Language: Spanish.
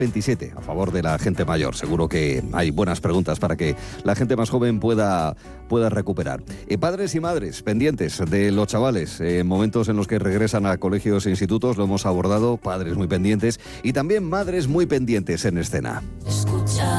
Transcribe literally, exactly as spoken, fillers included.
veintisiete, a favor de la gente mayor. Seguro que hay buenas preguntas para que la gente más joven pueda, pueda recuperar. Eh, padres y madres pendientes de los chavales, en eh, momentos en los que regresan a colegios e institutos, lo hemos abordado, padres muy pendientes y también madres muy pendientes en escena.